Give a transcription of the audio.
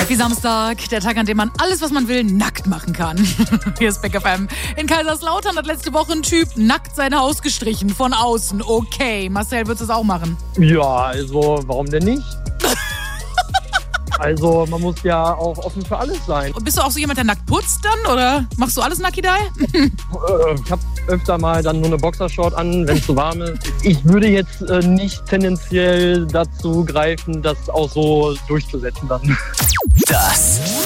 Happy Samstag, der Tag, an dem man alles, was man will, nackt machen kann. Hier ist Big FM. In Kaiserslautern hat letzte Woche ein Typ nackt sein Haus gestrichen, von außen. Okay, Marcel, würdest du es auch machen? Ja, also warum denn nicht? Also man muss ja auch offen für alles sein. Und bist du auch so jemand, der nackt putzt dann? Oder machst du alles Nakidai? Ich habe öfter mal dann nur eine Boxershort an, wenn es zu warm ist. Ich würde jetzt nicht tendenziell dazu greifen, das auch so durchzusetzen dann. Das